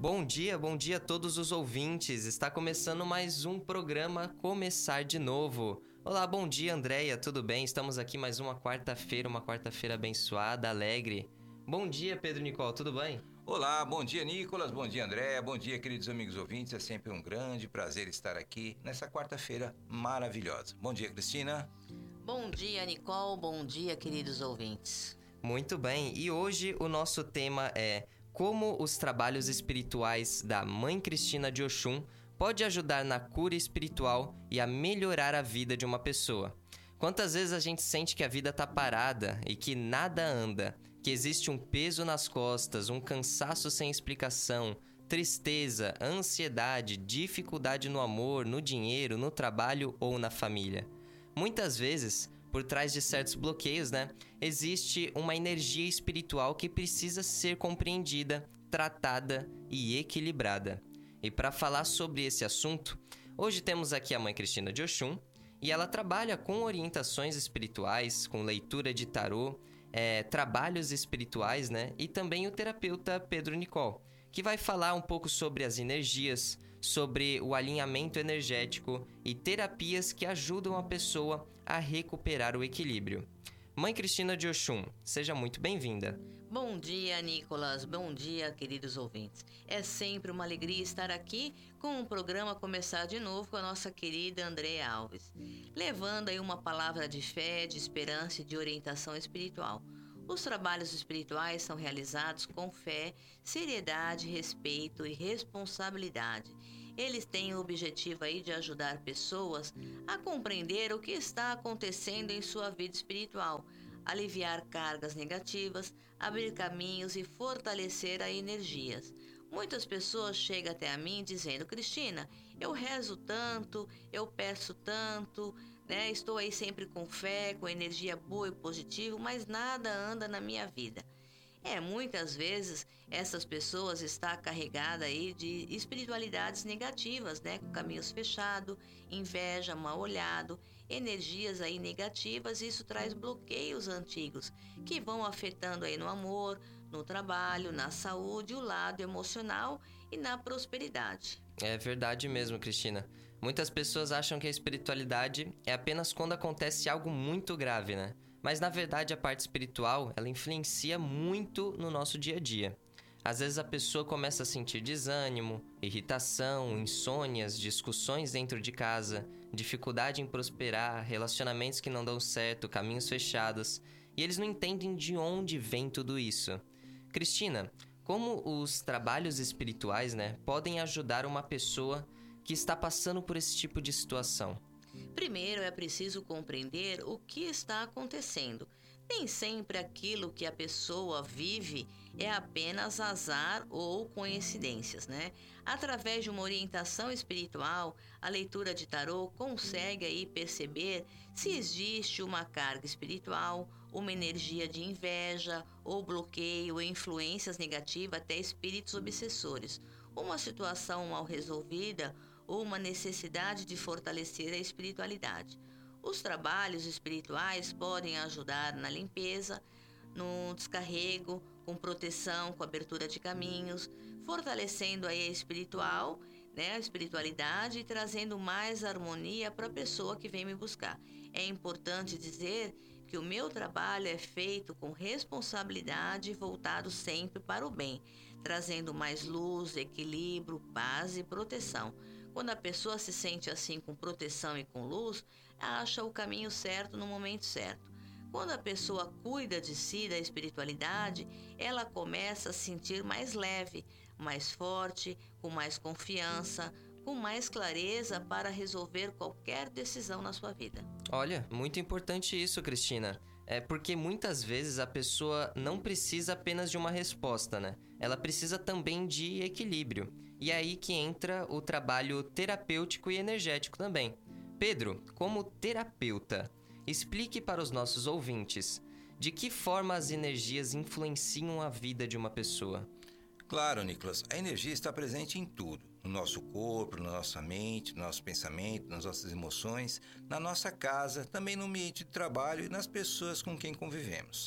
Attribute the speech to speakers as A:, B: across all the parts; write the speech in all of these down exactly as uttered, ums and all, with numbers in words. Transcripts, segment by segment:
A: Bom dia, bom dia a todos os ouvintes. Está começando mais um programa Começar de Novo. Olá, bom dia, Andréia, tudo bem? Estamos aqui mais uma quarta-feira, uma quarta-feira abençoada, alegre. Bom dia, Pedro Nicol, tudo bem?
B: Olá, bom dia, Nicolas, bom dia, Andréia, bom dia, queridos amigos ouvintes. É sempre um grande prazer estar aqui nessa quarta-feira maravilhosa. Bom dia, Cristina.
C: Bom dia, Nicole, bom dia, queridos ouvintes.
A: Muito bem, e hoje o nosso tema é como os trabalhos espirituais da Mãe Cristina de Oxum pode ajudar na cura espiritual e a melhorar a vida de uma pessoa. Quantas vezes a gente sente que a vida tá parada e que nada anda, que existe um peso nas costas, um cansaço sem explicação, tristeza, ansiedade, dificuldade no amor, no dinheiro, no trabalho ou na família. Muitas vezes, por trás de certos bloqueios, né, existe uma energia espiritual que precisa ser compreendida, tratada e equilibrada. E para falar sobre esse assunto, hoje temos aqui a Mãe Cristina de Oxum, e ela trabalha com orientações espirituais, com leitura de tarô, é, trabalhos espirituais, né, e também o terapeuta Pedro Nicol, que vai falar um pouco sobre as energias, sobre o alinhamento energético e terapias que ajudam a pessoa a recuperar o equilíbrio. Mãe Cristina de Oxum, seja muito bem-vinda.
C: Bom dia, Nicolas. Bom dia, queridos ouvintes. É sempre uma alegria estar aqui com o programa Começar de Novo com a nossa querida Andréia Alves, levando aí uma palavra de fé, de esperança e de orientação espiritual. Os trabalhos espirituais são realizados com fé, seriedade, respeito e responsabilidade. Eles têm o objetivo aí de ajudar pessoas a compreender o que está acontecendo em sua vida espiritual, aliviar cargas negativas, abrir caminhos e fortalecer as energias. Muitas pessoas chegam até a mim dizendo: Cristina, eu rezo tanto, eu peço tanto, né? Estou aí sempre com fé, com energia boa e positiva, mas nada anda na minha vida. É, muitas vezes essas pessoas estão carregadas aí de espiritualidades negativas, né? Com caminhos fechados, inveja, mal olhado, energias aí negativas, e isso traz bloqueios antigos que vão afetando aí no amor, no trabalho, na saúde, o lado emocional e na prosperidade.
A: É verdade mesmo, Cristina. Muitas pessoas acham que a espiritualidade é apenas quando acontece algo muito grave, né? Mas, na verdade, a parte espiritual, ela influencia muito no nosso dia a dia. Às vezes a pessoa começa a sentir desânimo, irritação, insônias, discussões dentro de casa, dificuldade em prosperar, relacionamentos que não dão certo, caminhos fechados, e eles não entendem de onde vem tudo isso. Cristina, como os trabalhos espirituais, né, podem ajudar uma pessoa que está passando por esse tipo de situação?
C: Primeiro é preciso compreender o que está acontecendo. Nem sempre aquilo que a pessoa vive é apenas azar ou coincidências, né? Através de uma orientação espiritual, a leitura de tarô consegue aí perceber se existe uma carga espiritual, uma energia de inveja ou bloqueio ou influências negativas, até espíritos obsessores, uma situação mal resolvida ou uma necessidade de fortalecer a espiritualidade. Os trabalhos espirituais podem ajudar na limpeza, no descarrego, com proteção, com abertura de caminhos, fortalecendo aí a espiritual, né, a espiritualidade e trazendo mais harmonia para a pessoa que vem me buscar. É importante dizer que o meu trabalho é feito com responsabilidade, voltado sempre para o bem, trazendo mais luz, equilíbrio, paz e proteção. Quando a pessoa se sente assim com proteção e com luz, acha o caminho certo no momento certo. Quando a pessoa cuida de si, da espiritualidade, ela começa a se sentir mais leve, mais forte, com mais confiança, com mais clareza para resolver qualquer decisão na sua vida.
A: Olha, muito importante isso, Cristina. É porque muitas vezes a pessoa não precisa apenas de uma resposta, né? Ela precisa também de equilíbrio. E é aí que entra o trabalho terapêutico e energético também. Pedro, como terapeuta, explique para os nossos ouvintes de que forma as energias influenciam a vida de uma pessoa.
B: Claro, Nicolas, a energia está presente em tudo, no nosso corpo, na nossa mente, no nosso pensamento, nas nossas emoções, na nossa casa, também no ambiente de trabalho e nas pessoas com quem convivemos.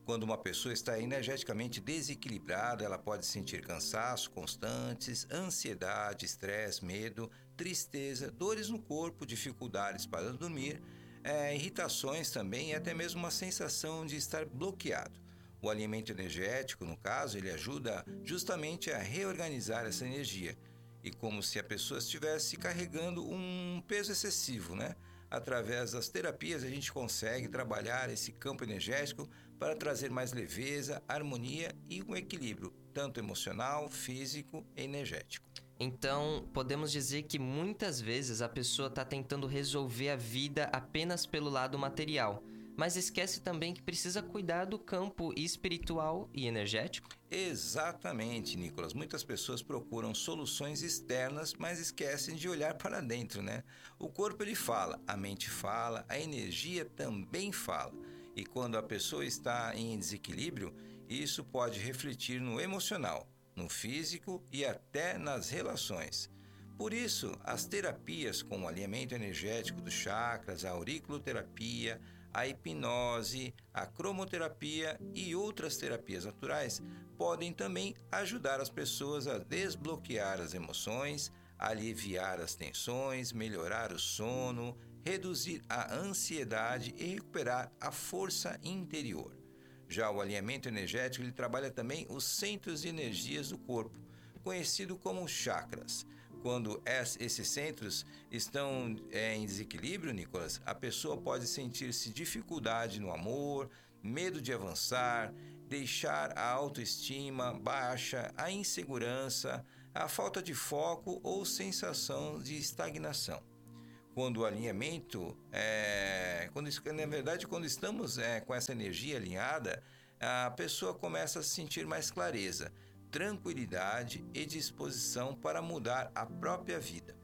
B: Quando uma pessoa está energeticamente desequilibrada, ela pode sentir cansaço constantes, ansiedade, estresse, medo, tristeza, dores no corpo, dificuldades para dormir, é, irritações também e até mesmo uma sensação de estar bloqueado. O alimento energético, no caso, ele ajuda justamente a reorganizar essa energia. E como se a pessoa estivesse carregando um peso excessivo, né? Através das terapias, a gente consegue trabalhar esse campo energético para trazer mais leveza, harmonia e um equilíbrio, tanto emocional, físico e energético.
A: Então, podemos dizer que muitas vezes a pessoa está tentando resolver a vida apenas pelo lado material, mas esquece também que precisa cuidar do campo espiritual e energético?
B: Exatamente, Nicolas. Muitas pessoas procuram soluções externas, mas esquecem de olhar para dentro, né? O corpo ele fala, a mente fala, a energia também fala. E quando a pessoa está em desequilíbrio, isso pode refletir no emocional, no físico e até nas relações. Por isso, as terapias como o alinhamento energético dos chakras, a auriculoterapia, a hipnose, a cromoterapia e outras terapias naturais podem também ajudar as pessoas a desbloquear as emoções, aliviar as tensões, melhorar o sono, reduzir a ansiedade e recuperar a força interior. Já o alinhamento energético ele trabalha também os centros de energias do corpo, conhecido como chakras. Quando esses centros estão é, em desequilíbrio, Nicolas, a pessoa pode sentir-se dificuldade no amor, medo de avançar, deixar a autoestima baixa, a insegurança, a falta de foco ou sensação de estagnação. Quando o alinhamento, é, quando, na verdade, quando estamos é, com essa energia alinhada, a pessoa começa a sentir mais clareza, tranquilidade e disposição para mudar a própria vida.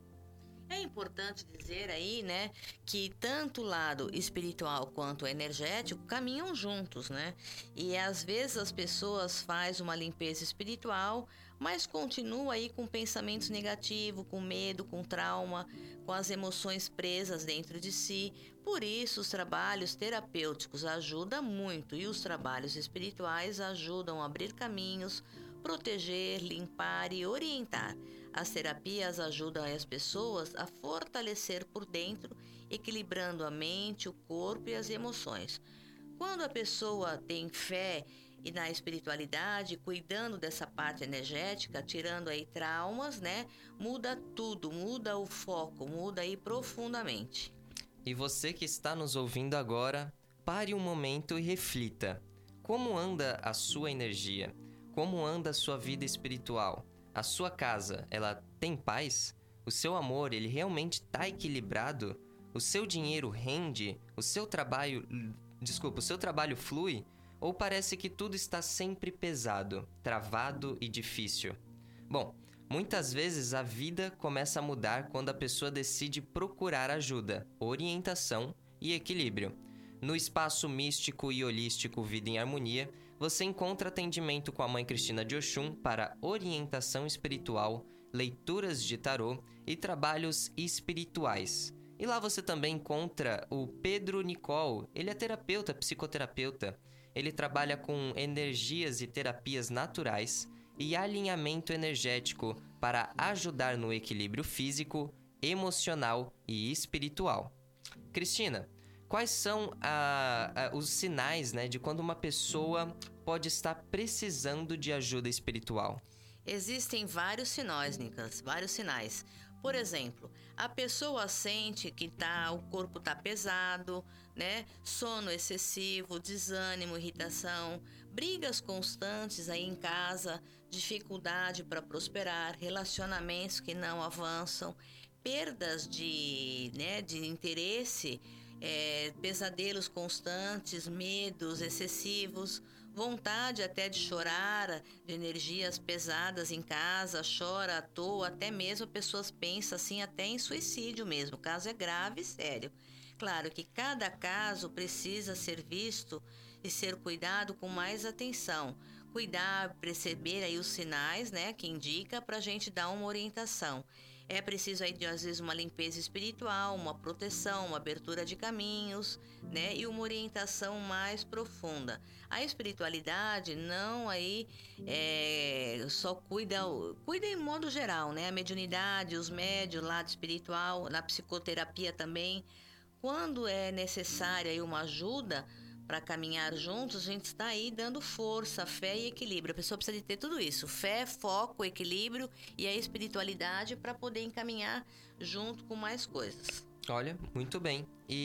C: É importante dizer aí, né, que tanto o lado espiritual quanto o energético caminham juntos, né? E às vezes as pessoas fazem uma limpeza espiritual, mas continuam aí com pensamentos negativos, com medo, com trauma, com as emoções presas dentro de si. Por isso, os trabalhos terapêuticos ajudam muito e os trabalhos espirituais ajudam a abrir caminhos, proteger, limpar e orientar. As terapias ajudam as pessoas a fortalecer por dentro, equilibrando a mente, o corpo e as emoções. Quando a pessoa tem fé e na espiritualidade, cuidando dessa parte energética, tirando aí traumas, né? Muda tudo, muda o foco, muda aí profundamente.
A: E você que está nos ouvindo agora, pare um momento e reflita. Como anda a sua energia? Como anda a sua vida espiritual? A sua casa, ela tem paz? O seu amor, ele realmente está equilibrado? O seu dinheiro rende? O seu trabalho... Desculpa, o seu trabalho flui? Ou parece que tudo está sempre pesado, travado e difícil? Bom, muitas vezes a vida começa a mudar quando a pessoa decide procurar ajuda, orientação e equilíbrio. No espaço místico e holístico Vida em Harmonia, você encontra atendimento com a Mãe Cristina de Oxum para orientação espiritual, leituras de tarô e trabalhos espirituais. E lá você também encontra o Pedro Nicol, ele é terapeuta, psicoterapeuta. Ele trabalha com energias e terapias naturais e alinhamento energético para ajudar no equilíbrio físico, emocional e espiritual. Cristina, quais são a, a, os sinais, né, de quando uma pessoa pode estar precisando de ajuda espiritual?
C: Existem vários sinais, Nicolas, vários sinais. Por exemplo, a pessoa sente que tá, o corpo está pesado, né? Sono excessivo, desânimo, irritação, brigas constantes aí em casa, dificuldade para prosperar, relacionamentos que não avançam, perdas de, né, de interesse, é, pesadelos constantes, medos excessivos, vontade até de chorar, de energias pesadas em casa, chora à toa, até mesmo pessoas pensam assim até em suicídio mesmo. O caso é grave e sério. Claro que cada caso precisa ser visto e ser cuidado com mais atenção. Cuidar, perceber aí os sinais, né, que indica para a gente dar uma orientação. É preciso aí, às vezes, uma limpeza espiritual, uma proteção, uma abertura de caminhos, né? E uma orientação mais profunda. A espiritualidade não aí é, só cuida, cuida em modo geral, né? A mediunidade, os médios, o lado espiritual, na psicoterapia também. Quando é necessária aí uma ajuda para caminhar juntos, a gente está aí dando força, fé e equilíbrio. A pessoa precisa de ter tudo isso: fé, foco, equilíbrio e a espiritualidade para poder encaminhar junto com mais coisas.
A: Olha, muito bem.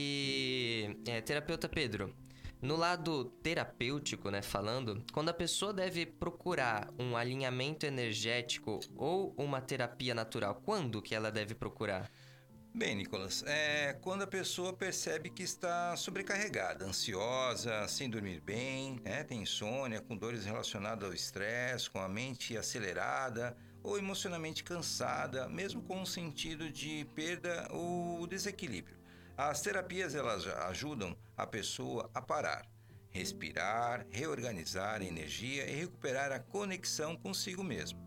A: E, é, terapeuta Pedro, no lado terapêutico, né, falando, quando a pessoa deve procurar um alinhamento energético ou uma terapia natural, quando que ela deve procurar?
B: Bem, Nicolas, é quando a pessoa percebe que está sobrecarregada, ansiosa, sem dormir bem, né? Tem insônia, com dores relacionadas ao estresse, com a mente acelerada ou emocionalmente cansada, mesmo com um sentido de perda ou desequilíbrio. As terapias elas ajudam a pessoa a parar, respirar, reorganizar a energia e recuperar a conexão consigo mesmo.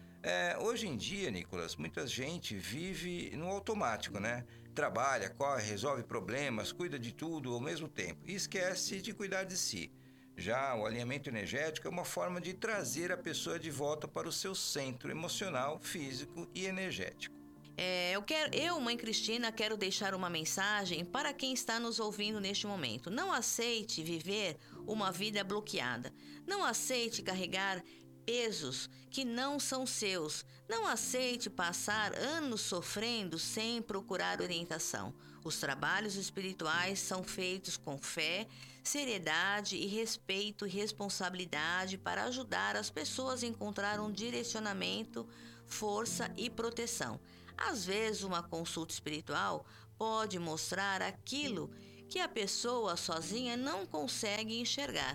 B: É, hoje em dia, Nicolas, muita gente vive no automático, né? Trabalha, corre, resolve problemas, cuida de tudo ao mesmo tempo e esquece de cuidar de si. Já o alinhamento energético é uma forma de trazer a pessoa de volta para o seu centro emocional, físico e energético.
C: É, eu, quero, eu, mãe Cristina, quero deixar uma mensagem para quem está nos ouvindo neste momento. Não aceite viver uma vida bloqueada. Não aceite carregar pesos que não são seus. Não aceite passar anos sofrendo sem procurar orientação. Os trabalhos espirituais são feitos com fé, seriedade e respeito e responsabilidade para ajudar as pessoas a encontrar um direcionamento, força e proteção. Às vezes, uma consulta espiritual pode mostrar aquilo que a pessoa sozinha não consegue enxergar.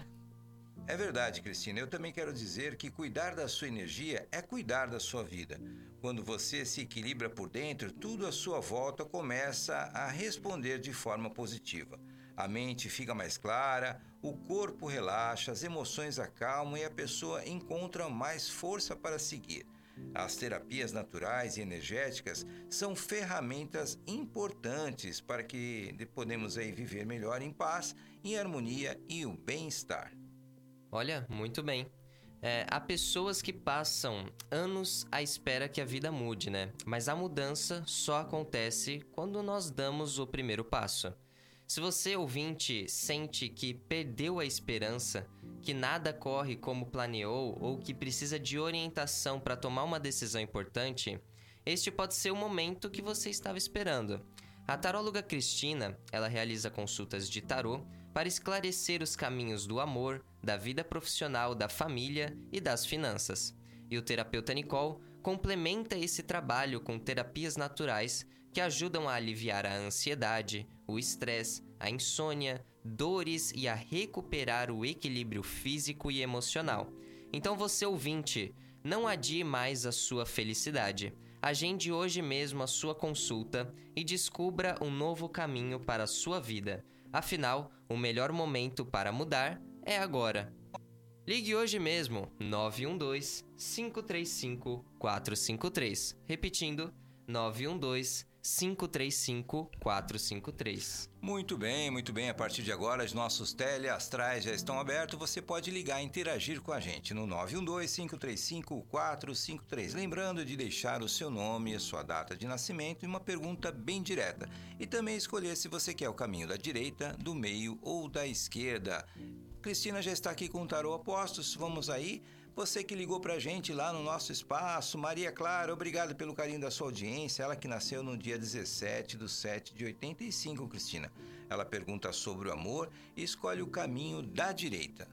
B: É verdade, Cristina. Eu também quero dizer que cuidar da sua energia é cuidar da sua vida. Quando você se equilibra por dentro, tudo à sua volta começa a responder de forma positiva. A mente fica mais clara, o corpo relaxa, as emoções acalmam e a pessoa encontra mais força para seguir. As terapias naturais e energéticas são ferramentas importantes para que podemos aí viver melhor em paz, em harmonia e o bem-estar.
A: Olha, muito bem. É, há pessoas que passam anos à espera que a vida mude, né? Mas a mudança só acontece quando nós damos o primeiro passo. Se você, ouvinte, sente que perdeu a esperança, que nada corre como planeou ou que precisa de orientação para tomar uma decisão importante, este pode ser o momento que você estava esperando. A taróloga Cristina, ela realiza consultas de tarô para esclarecer os caminhos do amor, da vida profissional, da família e das finanças. E o terapeuta Nicole complementa esse trabalho com terapias naturais que ajudam a aliviar a ansiedade, o estresse, a insônia, dores e a recuperar o equilíbrio físico e emocional. Então você, ouvinte, não adie mais a sua felicidade. Agende hoje mesmo a sua consulta e descubra um novo caminho para a sua vida. Afinal, o melhor momento para mudar é agora. Ligue hoje mesmo, nove um dois, cinco três cinco, quatro cinco três. Repetindo, nove um dois, cinco três cinco, quatro cinco três.
B: Muito bem, muito bem. A partir de agora, os nossos teleastrais já estão abertos. Você pode ligar e interagir com a gente no nove um dois, cinco três cinco, quatro cinco três. Lembrando de deixar o seu nome, a sua data de nascimento e uma pergunta bem direta. E também escolher se você quer o caminho da direita, do meio ou da esquerda. Cristina já está aqui com o Tarô Apostos. Vamos aí. Você que ligou pra gente lá no nosso espaço, Maria Clara, obrigado pelo carinho da sua audiência. Ela que nasceu no dia dezessete de setembro de oitenta e cinco, Cristina. Ela pergunta sobre o amor e escolhe o caminho da direita.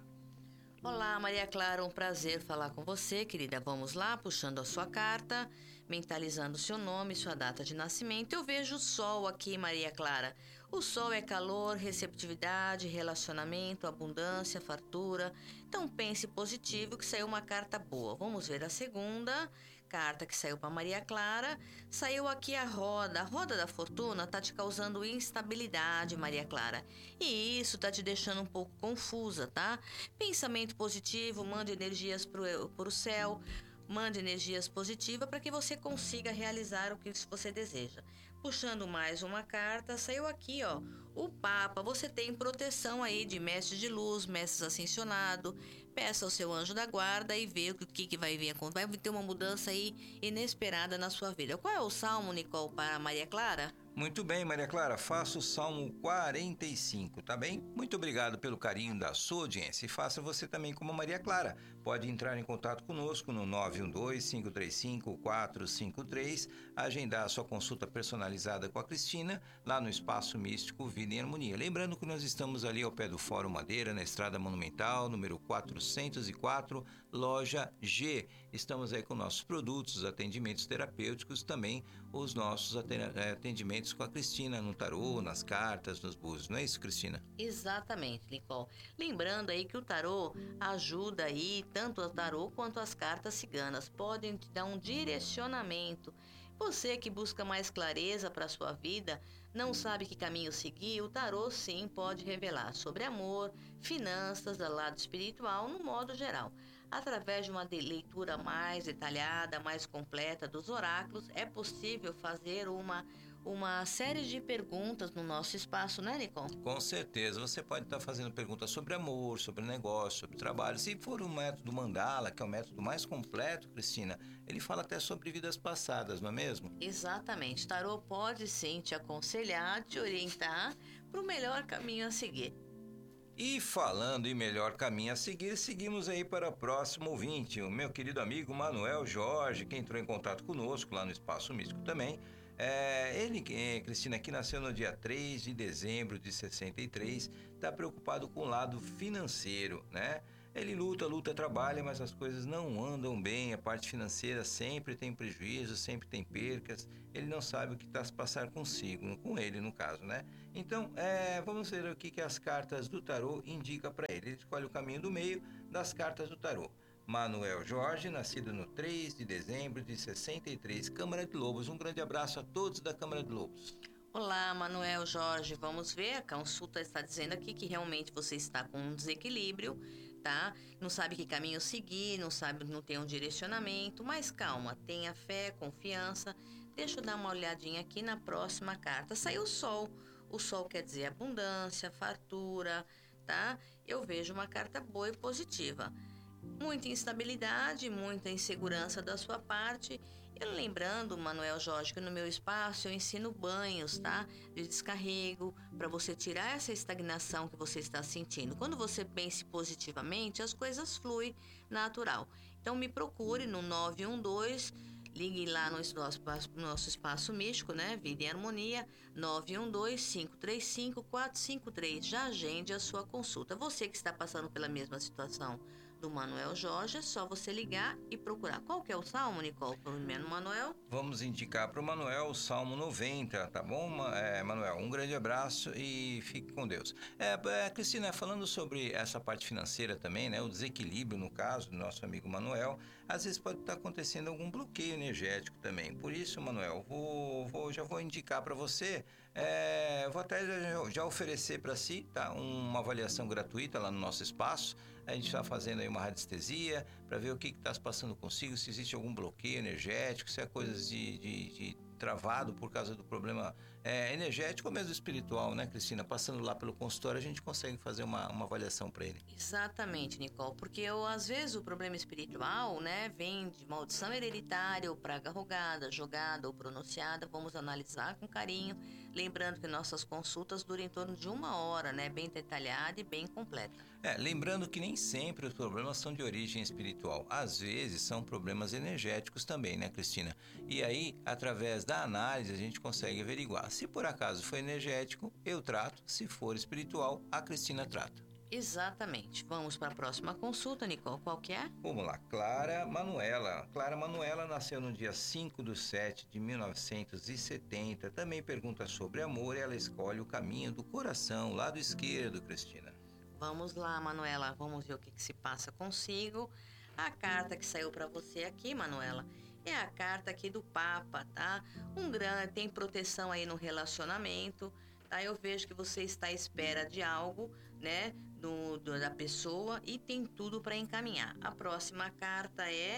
C: Olá, Maria Clara, um prazer falar com você, querida. Vamos lá, puxando a sua carta, mentalizando seu nome, sua data de nascimento. Eu vejo o sol aqui, Maria Clara. O sol é calor, receptividade, relacionamento, abundância, fartura. Então pense positivo que saiu uma carta boa. Vamos ver a segunda carta que saiu para Maria Clara. Saiu aqui a roda. A roda da fortuna está te causando instabilidade, Maria Clara. E isso está te deixando um pouco confusa, tá? Pensamento positivo, mande energias para o céu. Mande energias positivas para que você consiga realizar o que você deseja. Puxando mais uma carta, saiu aqui, ó, o Papa. Você tem proteção aí de mestres de luz, mestres ascensionados. Peça ao seu anjo da guarda e vê o que, que vai vir. Vai ter uma mudança aí inesperada na sua vida. Qual é o salmo, Nicole, para Maria Clara?
B: Muito bem, Maria Clara, faça o Salmo quarenta e cinco, tá bem? Muito obrigado pelo carinho da sua audiência e faça você também como a Maria Clara. Pode entrar em contato conosco no nove um dois, cinco três cinco, quatro cinco três, agendar a sua consulta personalizada com a Cristina, lá no Espaço Místico Vida em Harmonia. Lembrando que nós estamos ali ao pé do Fórum Madeira, na Estrada Monumental, número quatrocentos e quatro, loja G. Estamos aí com nossos produtos, os atendimentos terapêuticos, também os nossos atendimentos com a Cristina no tarô, nas cartas, nos búzios. Não é isso, Cristina?
C: Exatamente, Nicole. Lembrando aí que o tarô ajuda aí, tanto o tarô quanto as cartas ciganas. Podem te dar um direcionamento. Você que busca mais clareza para a sua vida, não sabe que caminho seguir, o tarô sim pode revelar sobre amor, finanças, do lado espiritual, no modo geral. Através de uma leitura mais detalhada, mais completa dos oráculos, é possível fazer uma, uma série de perguntas no nosso espaço, né, Nicole?
B: Com certeza. Você pode estar fazendo perguntas sobre amor, sobre negócio, sobre trabalho. Se for o método Mandala, que é o método mais completo, Cristina, ele fala até sobre vidas passadas, não é mesmo?
C: Exatamente. Tarô pode sim te aconselhar, te orientar para o melhor caminho a seguir.
B: E falando em melhor caminho a seguir, seguimos aí para o próximo ouvinte, o meu querido amigo Manuel Jorge, que entrou em contato conosco lá no Espaço Místico também. É, ele, Cristina, que nasceu no dia três de dezembro de sessenta e três, está preocupado com o lado financeiro, né? Ele luta, luta, trabalha, mas as coisas não andam bem, a parte financeira sempre tem prejuízo, sempre tem percas, ele não sabe o que está se passar consigo, com ele no caso, né? Então, é, vamos ver o que, que as cartas do tarô indicam para ele. Ele escolhe o caminho do meio das cartas do tarô. Manuel Jorge, nascido no três de dezembro de sessenta e três, Câmara de Lobos. Um grande abraço a todos da Câmara de Lobos.
C: Olá, Manuel Jorge, vamos ver, a consulta está dizendo aqui que realmente você está com um desequilíbrio, tá? Não sabe que caminho seguir, não sabe, não tem um direcionamento, mas calma, tenha fé, confiança. Deixa eu dar uma olhadinha aqui na próxima carta. Saiu o Sol. O Sol quer dizer abundância, fartura, tá? Eu vejo uma carta boa e positiva. Muita instabilidade, muita insegurança da sua parte. Eu lembrando, Manuel Jorge, que no meu espaço eu ensino banhos, tá? De descarrego, para você tirar essa estagnação que você está sentindo. Quando você pensa positivamente, as coisas fluem natural. Então me procure no nove um dois, ligue lá no nosso, no nosso espaço místico, né? Vida em Harmonia, nove um dois, cinco três cinco, quatro cinco três. Já agende a sua consulta. Você que está passando pela mesma situação do Manuel Jorge, é só você ligar e procurar. Qual que é o salmo, Nicole, para o menino Manuel?
B: Vamos indicar para o Manuel o Salmo noventa, tá bom, é, Manuel? Um grande abraço e fique com Deus. É, é, Cristina, falando sobre essa parte financeira também, né? O desequilíbrio, no caso do nosso amigo Manuel, às vezes pode estar acontecendo algum bloqueio energético também. Por isso, Manuel, vou, vou, já vou indicar para você, é, vou até já, já oferecer para si, tá? Uma avaliação gratuita lá no nosso espaço. A gente está fazendo aí uma radiestesia para ver o que está se passando consigo, se existe algum bloqueio energético, se é coisas de, de, de travado por causa do problema é, energético ou mesmo espiritual, né, Cristina? Passando lá pelo consultório, a gente consegue fazer uma, uma avaliação para ele.
C: Exatamente, Nicole, porque eu, às vezes o problema espiritual, né, vem de maldição hereditária ou praga rogada, jogada ou pronunciada. Vamos analisar com carinho, lembrando que nossas consultas duram em torno de uma hora, né, bem detalhada e bem completa.
B: É, lembrando que nem sempre os problemas são de origem espiritual. Às vezes são problemas energéticos também, né, Cristina? E aí, através da análise, a gente consegue averiguar. Se por acaso for energético, eu trato. Se for espiritual, a Cristina trata.
C: Exatamente. Vamos para a próxima consulta, Nicole. Qual que é?
B: Vamos lá. Clara Manuela. Clara Manuela nasceu no dia cinco de setembro de mil novecentos e setenta. Também pergunta sobre amor e ela escolhe o caminho do coração, lado esquerdo, Cristina.
C: Vamos lá, Manuela, vamos ver o que, que se passa consigo. A carta que saiu para você aqui, Manuela, é a carta aqui do Papa, tá? Um grande, tem proteção aí no relacionamento, tá? Eu vejo que você está à espera de algo, né, do, do da pessoa e tem tudo para encaminhar. A próxima carta é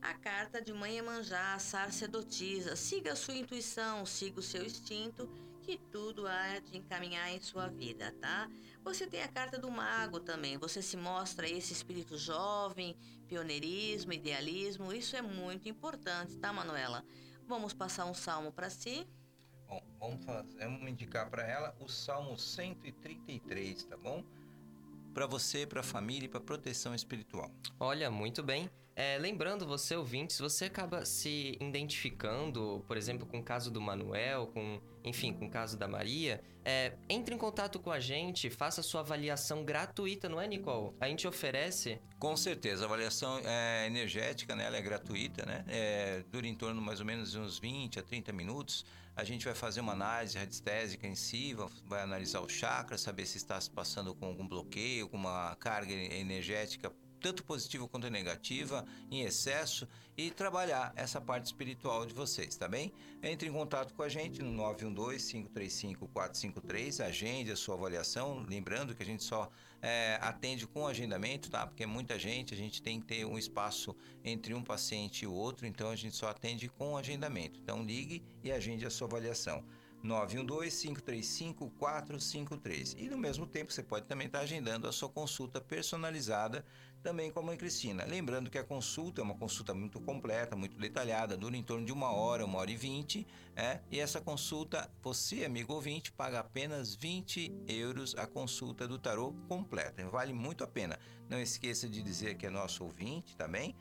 C: A carta de Mãe Iemanjá, sacerdotisa. Siga a sua intuição, siga o seu instinto, que tudo há de encaminhar em sua vida, tá? Você tem a carta do mago também. Você se mostra esse espírito jovem, pioneirismo, idealismo. Isso é muito importante, tá, Manuela? Vamos passar um salmo para si.
B: Bom, vamos, fazer, vamos indicar para ela o Salmo cento e trinta e três, tá bom? Para você, para a família e para proteção espiritual.
A: Olha, muito bem. É, lembrando você, ouvintes, você acaba se identificando, por exemplo, com o caso do Manuel, com, enfim, com o caso da Maria, é, entre em contato com a gente, faça sua avaliação gratuita, não é, Nicole? A gente oferece...
B: Com certeza, a avaliação é energética, né? Ela é gratuita, né? É, dura em torno mais ou menos de uns vinte a trinta minutos. A gente vai fazer uma análise radiestésica em si, vai analisar o chakra, saber se está se passando com algum bloqueio, alguma carga energética, tanto positiva quanto negativa, em excesso, e trabalhar essa parte espiritual de vocês, tá bem? Entre em contato com a gente no nove um dois, cinco três cinco, quatro cinco três, agende a sua avaliação, lembrando que a gente só é, atende com agendamento, tá? Porque é muita gente, a gente tem que ter um espaço entre um paciente e o outro, então a gente só atende com agendamento. Então ligue e agende a sua avaliação. nove um dois, cinco três cinco, quatro cinco três. E no mesmo tempo você pode também estar agendando a sua consulta personalizada também com a Mãe Cristina. Lembrando que a consulta é uma consulta muito completa, muito detalhada, dura em torno de uma hora, uma hora e vinte, é? E essa consulta, você, amigo ouvinte, paga apenas vinte euros a consulta do tarô completa. Vale muito a pena. Não esqueça de dizer que é nosso ouvinte também.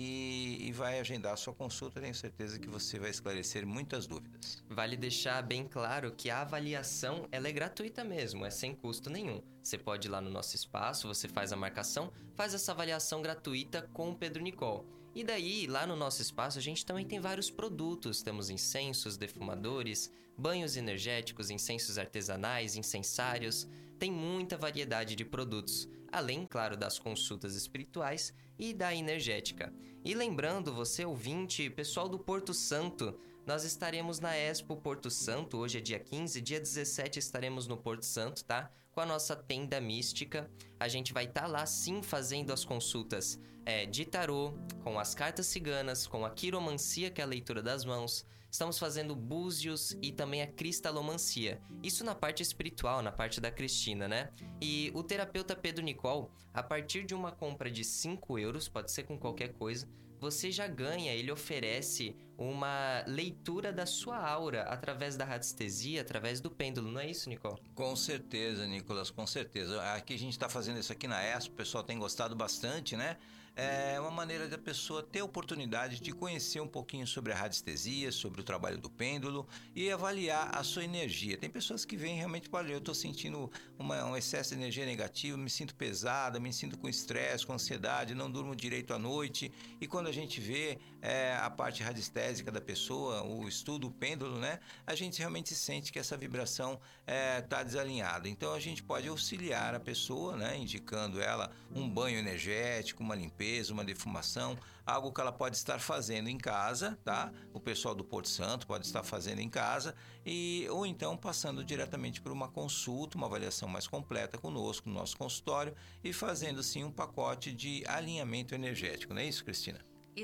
B: E, e vai agendar a sua consulta, tenho certeza que você vai esclarecer muitas dúvidas.
A: Vale deixar bem claro que a avaliação ela é gratuita mesmo, é sem custo nenhum. Você pode ir lá no nosso espaço, você faz a marcação, faz essa avaliação gratuita com o Pedro Nicole. E daí, lá no nosso espaço, a gente também tem vários produtos. Temos incensos, defumadores, banhos energéticos, incensos artesanais, incensários. Tem muita variedade de produtos, além, claro, das consultas espirituais e da energética. E lembrando, você ouvinte, pessoal do Porto Santo, nós estaremos na Expo Porto Santo, hoje é dia quinze, dia dezessete estaremos no Porto Santo, tá? Com a nossa tenda mística. A gente vai estar tá lá sim fazendo as consultas é, de tarô, com as cartas ciganas, com a quiromancia, que é a leitura das mãos. Estamos fazendo búzios e também a cristalomancia. Isso na parte espiritual, na parte da Cristina, né? E o terapeuta Pedro Nicole, a partir de uma compra de cinco euros, pode ser com qualquer coisa, você já ganha, ele oferece uma leitura da sua aura através da radiestesia, através do pêndulo, não é isso, Nicole?
B: Com certeza, Nicolas, com certeza. Aqui a gente está fazendo isso aqui na Expo, o pessoal tem gostado bastante, né? É uma maneira da pessoa ter a oportunidade de conhecer um pouquinho sobre a radiestesia, sobre o trabalho do pêndulo e avaliar a sua energia. Tem pessoas que vêm realmente para eu estou sentindo uma, um excesso de energia negativa, me sinto pesada, me sinto com estresse, com ansiedade, não durmo direito à noite. E quando a gente vê é, a parte radiestésica da pessoa, o estudo, o pêndulo, né? A gente realmente sente que essa vibração está é, desalinhada. Então a gente pode auxiliar a pessoa, né? Indicando ela um banho energético, uma limpeza, uma defumação, algo que ela pode estar fazendo em casa, tá? O pessoal do Porto Santo pode estar fazendo em casa e ou então passando diretamente por uma consulta, uma avaliação mais completa conosco no nosso consultório e fazendo sim um pacote de alinhamento energético, não é isso, Cristina?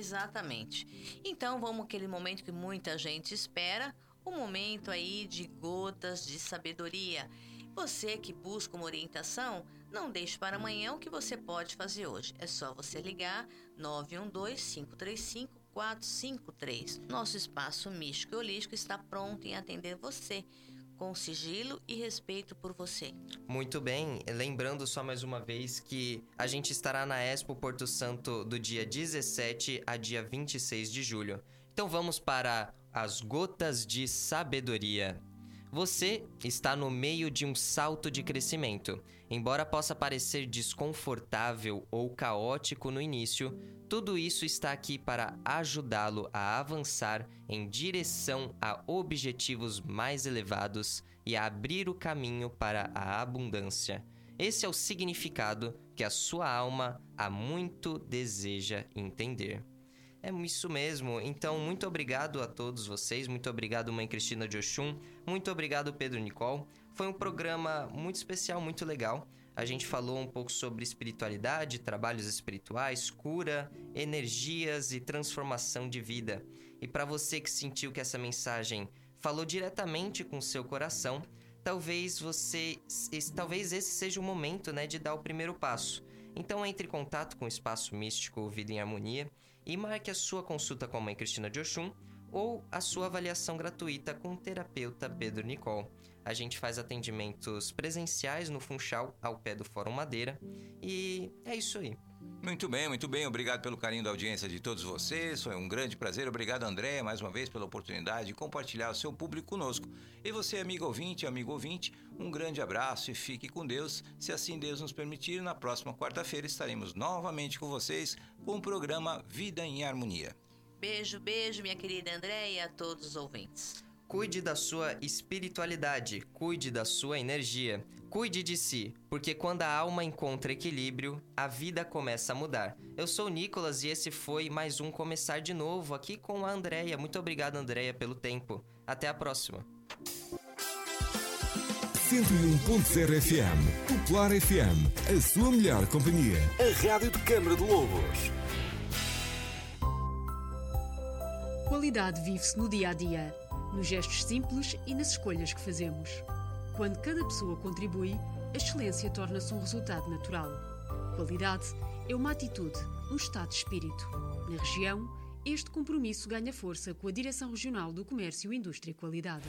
C: Exatamente. Então vamos àquele momento que muita gente espera, o momento aí de gotas de sabedoria. Você que busca uma orientação, não deixe para amanhã o que você pode fazer hoje. É só você ligar nove um dois, cinco três cinco, quatro cinco três. Nosso espaço místico e holístico está pronto em atender você, com sigilo e respeito por você.
A: Muito bem, lembrando só mais uma vez que a gente estará na Expo Porto Santo do dia dezessete a dia vinte e seis de julho. Então vamos para as gotas de sabedoria. Você está no meio de um salto de crescimento. Embora possa parecer desconfortável ou caótico no início, tudo isso está aqui para ajudá-lo a avançar em direção a objetivos mais elevados e a abrir o caminho para a abundância. Esse é o significado que a sua alma há muito deseja entender. É isso mesmo. Então, muito obrigado a todos vocês. Muito obrigado, Mãe Cristina de Oxum. Muito obrigado, Pedro Nicole. Foi um programa muito especial, muito legal. A gente falou um pouco sobre espiritualidade, trabalhos espirituais, cura, energias e transformação de vida. E para você que sentiu que essa mensagem falou diretamente com o seu coração, talvez você, esse, talvez esse seja o momento, né, de dar o primeiro passo. Então entre em contato com o Espaço Místico Vida em Harmonia e marque a sua consulta com a Mãe Cristina de Oxum ou a sua avaliação gratuita com o terapeuta Pedro Nicol. A gente faz atendimentos presenciais no Funchal, ao pé do Fórum Madeira. E é isso aí.
B: Muito bem, muito bem. Obrigado pelo carinho da audiência de todos vocês. Foi um grande prazer. Obrigado, André, mais uma vez pela oportunidade de compartilhar o seu público conosco. E você, amigo ouvinte, amigo ouvinte, um grande abraço e fique com Deus. Se assim Deus nos permitir, na próxima quarta-feira estaremos novamente com vocês com o programa Vida em Harmonia.
C: Beijo, beijo, minha querida André, e a todos os ouvintes.
A: Cuide da sua espiritualidade, cuide da sua energia, cuide de si, porque quando a alma encontra equilíbrio, a vida começa a mudar. Eu sou o Nicolas e esse foi mais um Começar de Novo aqui com a Andréia. Muito obrigado, Andréia, pelo tempo. Até a próxima.
D: cento e um ponto zero F M, Popular F M, a sua melhor companhia. A Rádio de Câmara de Lobos.
E: Qualidade vive-se no dia-a-dia, nos gestos simples e nas escolhas que fazemos. Quando cada pessoa contribui, a excelência torna-se um resultado natural. Qualidade é uma atitude, um estado de espírito. Na região, este compromisso ganha força com a Direção Regional do Comércio, Indústria e Qualidade.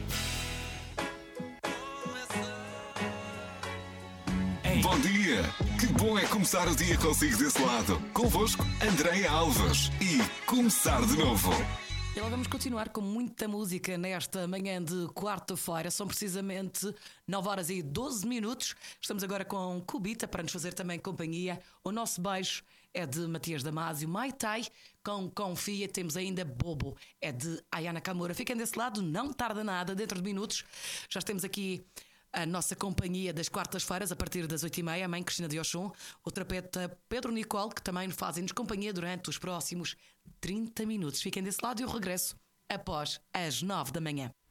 D: Bom dia! Que bom é começar o dia consigo desse lado. Convosco, Andréia Alves. E começar de novo.
F: E agora vamos continuar com muita música nesta manhã de quarta-feira. São precisamente nove horas e doze minutos. Estamos agora com Cubita para nos fazer também companhia. O nosso beijo é de Matias Damasio. Mai Tai com Confia. Temos ainda Bobo, é de Ayana Kamura. Fiquem desse lado, não tarda nada. Dentro de minutos já temos aqui a nossa companhia das quartas-feiras, a partir das oito e meia, a Mãe Cristina de Oxum, o terapeuta Pedro Nicol, que também fazem-nos companhia durante os próximos trinta minutos. Fiquem desse lado e eu regresso após as nove da manhã.